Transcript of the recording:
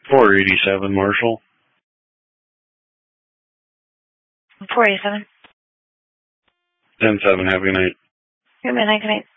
487 Marshall. 487. 10-7, have a good night. Good night.